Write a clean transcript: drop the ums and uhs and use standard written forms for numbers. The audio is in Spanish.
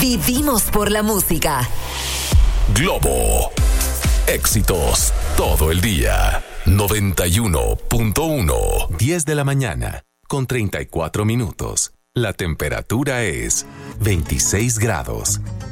Vivimos por la música. Globo. Éxitos todo el día. 91.1. 10 de la mañana, con 34 minutos. La temperatura es 26 grados.